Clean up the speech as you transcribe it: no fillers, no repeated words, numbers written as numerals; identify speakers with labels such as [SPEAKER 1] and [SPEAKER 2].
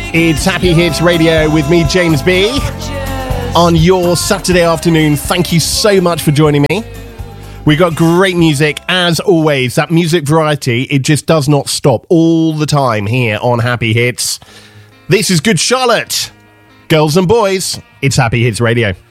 [SPEAKER 1] It's Happy Hits Radio with me, James B, on your Saturday afternoon. Thank you so much for joining me. We got great music, as always. That music variety, it just does not stop all the time here on Happy Hits. This is Good Charlotte. Girls and boys, it's Happy Hits Radio.